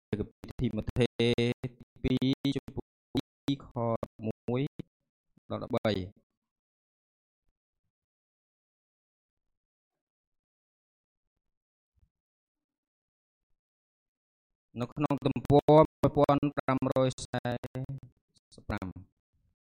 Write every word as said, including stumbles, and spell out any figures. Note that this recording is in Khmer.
ធីម៉ូថេទីពីរចំពោះពីរខមួយដល់13នៅក្នុងទំព័រមួយnghìnប្រាំរយសែសិបប្រាំ